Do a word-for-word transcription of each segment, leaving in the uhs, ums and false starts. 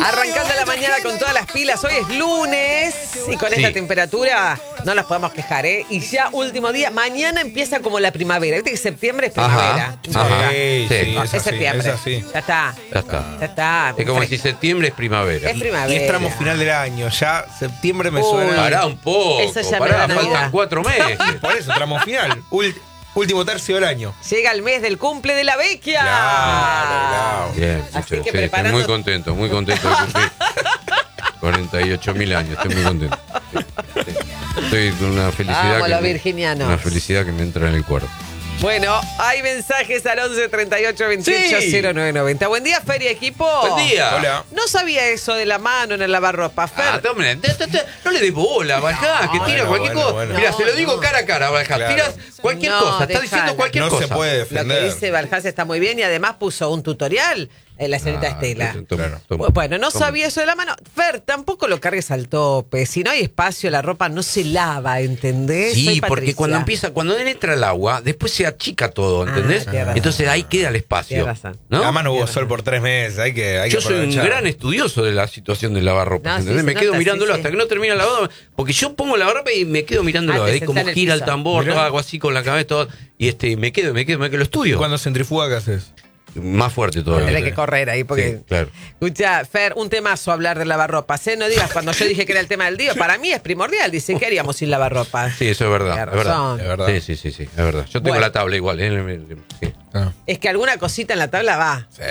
Arrancando la mañana con todas las pilas. Hoy es lunes y con Sí. esta temperatura no nos podemos quejar, ¿eh? Y ya último día. Mañana empieza como la primavera. Viste que septiembre es primavera. Ajá, ajá. Sí, Sí. sí, No, es es así, septiembre. es así. Ya está. Ya está. Ya está. Es como Fre- si septiembre es primavera. Es primavera. Y es tramo final del año, ya septiembre me Uy. suena. Pará un poco. Eso ya me pará, da Navidad. faltan cuatro meses. Por eso, tramo final. Ul- último tercio del año. Llega el mes del cumple de la vecchia. Claro, claro. Bien, Así sí, que sí, preparando- estoy muy contento, muy contento de cumplir cuarenta y ocho mil años, estoy muy contento. Sí, sí. Estoy con una felicidad. Vamos, que los me- virginianos. Una felicidad que me entra en el cuerpo. Bueno, hay mensajes al once treinta y ocho veintiocho cero nueve noventa. Buen día, Feria Equipo. Buen día. Hola. No sabía eso de la mano en el lavarropa, Fer. Ah, tome, te- te- te- no le des bola, Bajá, que tira bueno, cualquier bueno, cosa. bueno. Mira, No, se lo digo no. cara a cara, Bajá. Claro. Tiras cualquier No, cosa, está dejala. diciendo cualquier No cosa. se puede Lo que defender. dice Baljás está muy bien y además puso un tutorial en la señorita Ah, Estela. toma, toma, Claro. toma. Bueno, no Toma. sabía eso de la mano. Fer, tampoco lo cargues al tope. Si no hay espacio, la ropa no se lava, ¿entendés? Soy Sí, porque Patricia. cuando empieza, cuando entra el agua, después se achica todo, ¿entendés? Ah, tienes razón. Entonces ahí queda el espacio. Tienes razón. ¿no? Además no hubo Tienes sol razón. por tres meses, hay que, hay Yo que soy un aprovechar. gran estudioso de la situación del lavarropa, No, sí, ¿entendés? se me quedo nota, mirándolo sí, hasta sí. que no termina el lavado, porque yo pongo la lavarropa y me quedo mirándolo, Ah, te ahí sentás como en el gira el piso. tambor, Mirá. todo, hago así con la cabeza, todo, y este, me quedo, me quedo, me quedo, lo estudio. Cuando centrifuga, ¿qué haces? Más fuerte todavía. Tenés que correr ahí porque... Sí, claro. Escucha, Fer, un temazo hablar de lavarropa. ¿eh? No digas cuando yo dije que era el tema del día. Para mí es primordial. Dice, ¿qué haríamos sin lavarropa? Sí, eso es verdad, Tienes es verdad. razón. Es verdad. Sí, sí, sí, sí, es verdad. Yo tengo Bueno. la tabla igual, ¿eh? Sí. Ah. Es que alguna cosita en la tabla va. Sí.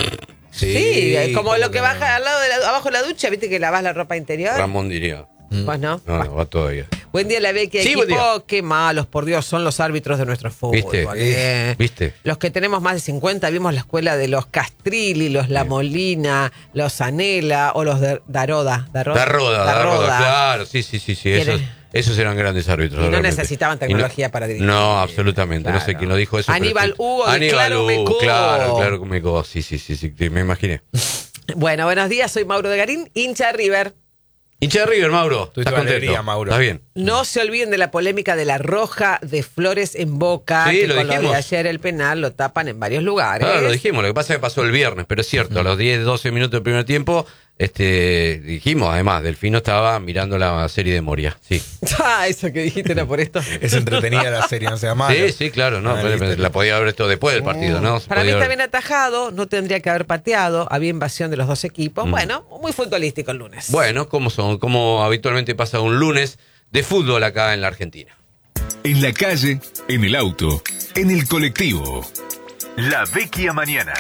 Sí, es como ¿cómo lo que no? baja al lado de la, abajo de la ducha, ¿viste que lavas la ropa interior? Ramón diría. Pues no. No, no, va todavía. Buen día, la Becky. Sí, Equipo, buen día. qué malos, por Dios, son los árbitros de nuestro fútbol. ¿Viste? eh. ¿Viste? Los que tenemos más de cincuenta vimos la escuela de los Castrilli, los La Molina, los Anela o los de Daroda. Daroda, Da roda, da roda, claro, sí, sí, sí, sí. Esos, ¿Quieren? esos eran grandes árbitros. Y no realmente. necesitaban Y no- tecnología para dirigir. No, absolutamente. No sé Claro. quién lo dijo eso. pero Aníbal sí. Hugo de Aníbal Claro Hugo, Mecó. Claro, claro que Mecó. Sí, sí, sí, sí, sí, me imaginé. Bueno, buenos días, soy Mauro de Garín, hincha de River. Hincha de River, Mauro. Tuviste ¿Estás contento? alegría, Mauro. ¿Estás bien? No se olviden de la polémica de la roja de Flores en Boca, Sí, que lo con lo de dijimos. ayer el penal lo tapan en varios lugares. Claro, lo dijimos. Lo que pasa es que pasó el viernes, pero es cierto. A los diez, doce minutos del primer tiempo, este, dijimos, además, Delfino estaba mirando la serie de Moria. Sí. Ah, eso que dijiste era por esto. Es entretenida la serie, no sea malo. Sí, sí, claro. No, Ah, pero ¿viste? la podía haber esto después del partido, ¿no? Se Para mí podía está haber- bien atajado, no tendría que haber pateado, había invasión de los dos equipos. Mm. Bueno, muy futbolístico el lunes. Bueno, como son, como habitualmente pasa un lunes de fútbol acá en la Argentina. En la calle, en el auto, en el colectivo. La Vecchia Mañana.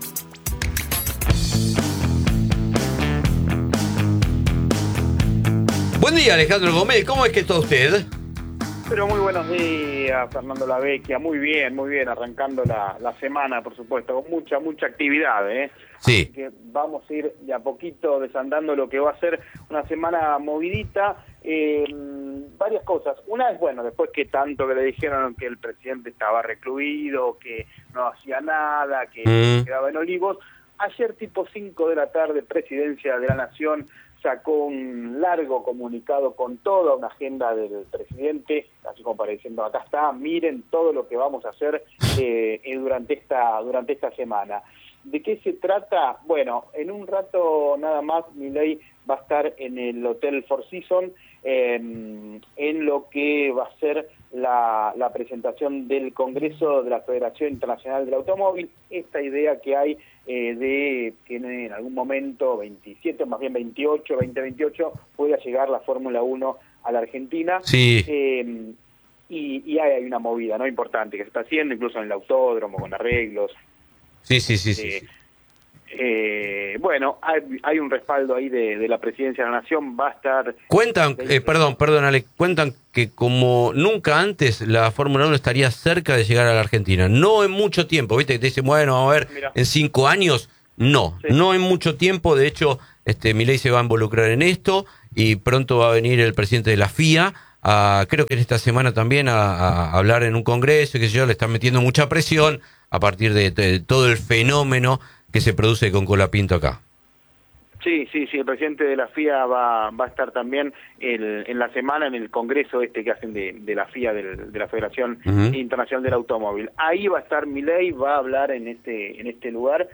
Buen día, Alejandro Gómez. ¿Cómo es que está usted? Pero muy buenos días, Fernando Lavecchia. Muy bien, muy bien, arrancando la, la semana, por supuesto, con mucha, mucha actividad, ¿eh? Sí. Así que vamos a ir de a poquito desandando lo que va a ser una semana movidita. Eh, varias cosas. Una es, bueno, después que tanto que le dijeron que el presidente estaba recluido, que no hacía nada, que Mm. quedaba en Olivos. Ayer, tipo cinco de la tarde, Presidencia de la Nación sacó un largo comunicado con toda una agenda del presidente, así como para diciendo, acá está, miren todo lo que vamos a hacer eh, eh, durante esta durante esta semana. ¿De qué se trata? Bueno, en un rato nada más Milei va a estar en el Hotel Four Seasons eh, en lo que va a ser la, la presentación del Congreso de la Federación Internacional del Automóvil, esta idea que hay eh, de que en algún momento, veintisiete, más bien veintiocho, veinte veintiocho, pueda llegar la Fórmula uno a la Argentina. Sí. Eh, y, y hay, hay una movida no importante que se está haciendo, incluso en el autódromo, con arreglos. Sí, sí, sí, sí. Eh, sí. eh, bueno, hay, hay un respaldo ahí de, de la Presidencia de la Nación, va a estar... Cuentan, eh, perdón, perdón, Ale, cuentan que como nunca antes la Fórmula uno estaría cerca de llegar a la Argentina. No en mucho tiempo, ¿viste? Que te dicen, bueno, a ver, Mirá. en cinco años. No, Sí. no en mucho tiempo. De hecho, este Milei se va a involucrar en esto y pronto va a venir el presidente de la F I A, a, creo que en esta semana también, a, a hablar en un congreso, qué sé yo, le están metiendo mucha presión a partir de, de todo el fenómeno que se produce con Colapinto acá. Sí, sí, sí, el presidente de la F I A va, va a estar también el, en la semana en el congreso este que hacen de, de la F I A, del, de la Federación Uh-huh. Internacional del Automóvil. Ahí va a estar Milei, va a hablar en este en este lugar.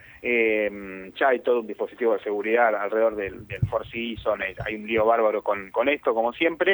Eh, ya hay todo un dispositivo de seguridad alrededor del, del Four Seasons, hay un lío bárbaro con, con esto, como siempre.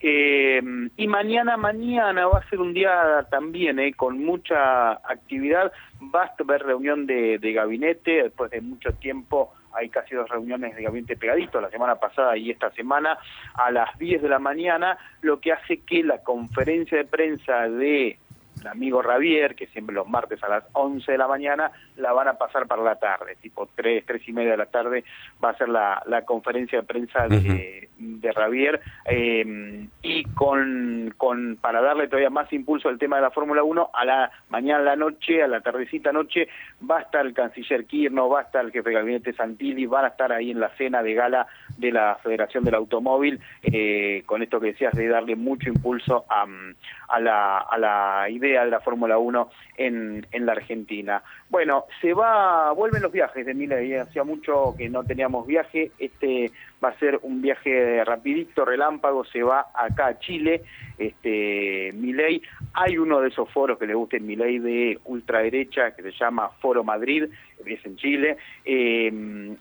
Eh, y mañana, mañana va a ser un día también eh, con mucha actividad. Va a haber reunión de, de gabinete, después de mucho tiempo hay casi dos reuniones de gabinete pegaditos, la semana pasada y esta semana, a las diez de la mañana, lo que hace que la conferencia de prensa de el amigo Javier, que siempre los martes a las once de la mañana, la van a pasar para la tarde, tipo tres, tres y media de la tarde va a ser la, la conferencia de prensa de, uh-huh. de Javier, eh, y con, con para darle todavía más impulso al tema de la Fórmula uno, a la mañana a la noche, a la tardecita noche, va a estar el canciller Kirchner, va a estar el jefe de gabinete Santilli, van a estar ahí en la cena de gala de la Federación del Automóvil, eh, con esto que decías de darle mucho impulso a, a, la, a la idea de la Fórmula uno en, en la Argentina. Bueno, se va, vuelven los viajes de Milei, hacía mucho que no teníamos viaje, este va a ser un viaje rapidito, relámpago, se va acá a Chile, este Milei, hay uno de esos foros que le gusta el Milei de ultraderecha, que se llama Foro Madrid, es en Chile, eh,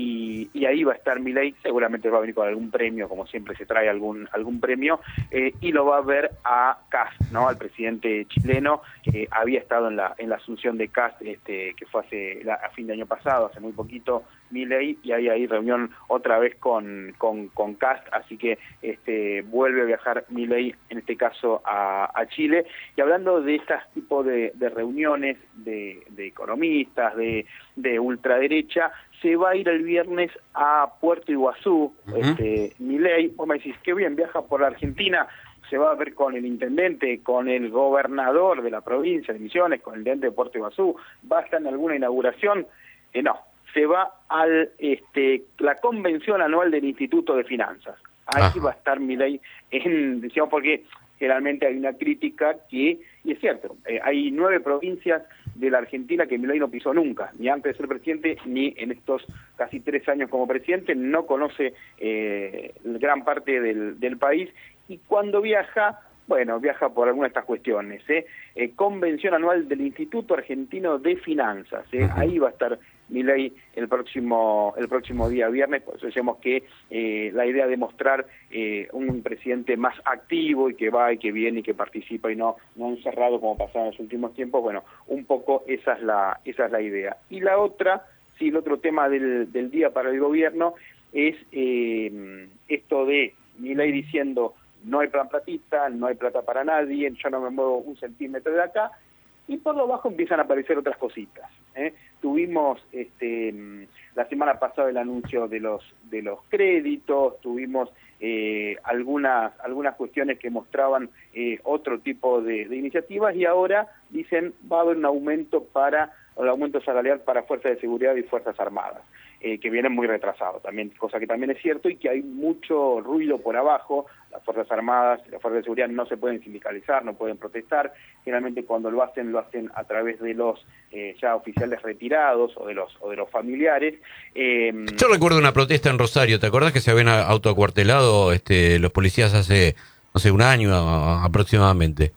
y, y ahí va a estar Milei, seguramente va a venir con algún premio, como siempre se trae algún algún premio, eh, y lo va a ver a Kast, ¿no? Al presidente chileno, que había estado en la en la asunción de Kast, este, que fue hace la, a fin de año pasado, hace muy poquito, Milei, y hay ahí reunión otra vez con con, con Kast, así que este vuelve a viajar Milei, en este caso a, a Chile, y hablando de este tipo de, de reuniones de, de economistas, de, de ultraderecha, se va a ir el viernes a Puerto Iguazú, uh-huh. este Milei, vos me decís, qué bien, viaja por la Argentina, se va a ver con el intendente, con el gobernador de la provincia de Misiones, con el intendente de Puerto Iguazú, va a estar en alguna inauguración, eh, no, se va a este, la convención anual del Instituto de Finanzas. Ahí Ajá. va a estar Milei, en, decíamos porque generalmente hay una crítica que, y es cierto, eh, hay nueve provincias de la Argentina que Milei no pisó nunca, ni antes de ser presidente, ni en estos casi tres años como presidente, no conoce eh, gran parte del, del país, y cuando viaja, bueno, viaja por alguna de estas cuestiones, ¿eh? Eh, convención anual del Instituto Argentino de Finanzas, ¿eh? Uh-huh. Ahí va a estar Milei el próximo el próximo día viernes, por eso decimos que eh, la idea de mostrar eh, un presidente más activo y que va y que viene y que participa y no no encerrado como pasaba en los últimos tiempos, bueno, un poco esa es la esa es la idea. Y la otra, sí, el otro tema del, del día para el gobierno es eh, esto de Milei diciendo no hay plan platista, no hay plata para nadie, yo no me muevo un centímetro de acá, y por lo bajo empiezan a aparecer otras cositas, ¿eh? Tuvimos este la semana pasada el anuncio de los de los créditos, tuvimos eh, algunas algunas cuestiones que mostraban eh, otro tipo de, de iniciativas, y ahora dicen va a haber un aumento para el aumento salarial para Fuerzas de Seguridad y Fuerzas Armadas, eh, que vienen muy retrasados también, cosa que también es cierto, y que hay mucho ruido por abajo. Las Fuerzas Armadas y las Fuerzas de Seguridad no se pueden sindicalizar, no pueden protestar, generalmente cuando lo hacen, lo hacen a través de los eh, ya oficiales retirados o de los o de los familiares. Eh, Yo recuerdo una protesta en Rosario, ¿te acordás que se habían autoacuartelado este, los policías hace, no sé, un año a, aproximadamente?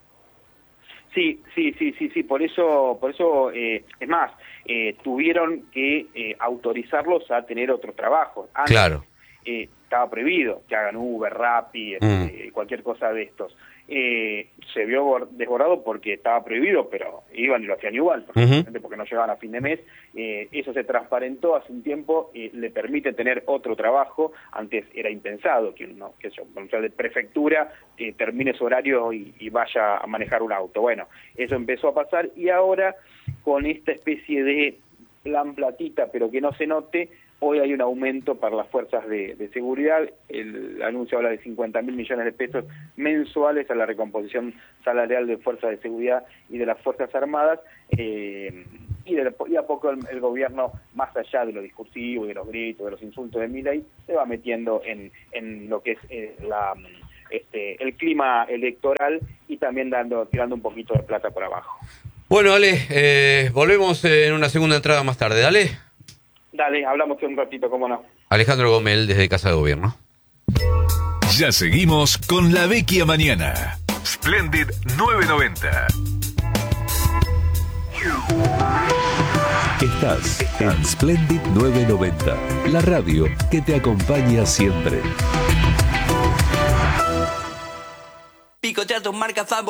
Sí, sí, sí, sí, sí, por eso, por eso eh, es más, eh, tuvieron que eh, autorizarlos a tener otro trabajo. Antes, claro. Eh, estaba prohibido que hagan Uber, Rappi, este, mm. cualquier cosa de estos. Eh, se vio desbordado porque estaba prohibido, pero iban y lo hacían igual, porque, uh-huh. porque no llegaban a fin de mes. Eh, eso se transparentó hace un tiempo, eh, le permite tener otro trabajo. Antes era impensado que uno, que yo, un de prefectura, eh, termine su horario y, y vaya a manejar un auto. Bueno, eso empezó a pasar, y ahora con esta especie de plan platita, pero que no se note, hoy hay un aumento para las fuerzas de, de seguridad. El anuncio habla de cincuenta mil millones de pesos mensuales a la recomposición salarial de fuerzas de seguridad y de las Fuerzas Armadas, eh, y, de, y a poco el, el gobierno, más allá de lo discursivo, de los gritos, de los insultos de Milei, se va metiendo en, en lo que es eh, la, este, el clima electoral, y también dando tirando un poquito de plata por abajo. Bueno, Ale, eh, volvemos en una segunda entrada más tarde, dale. Dale, hablamos en un ratito, cómo no. Alejandro Gomel, desde Casa de Gobierno. Ya seguimos con La Vecchia Mañana. Splendid novecientos noventa. Estás en Splendid novecientos noventa, la radio que te acompaña siempre. Picotear tus marcas favoritas.